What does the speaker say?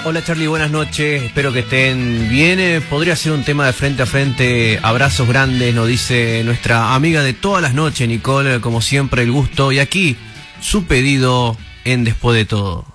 Hola Charlie, buenas noches, espero que estén bien. Podría ser un tema de frente a frente, abrazos grandes, nos dice nuestra amiga de todas las noches, Nicole, como siempre el gusto. Y aquí, su pedido en Después de Todo.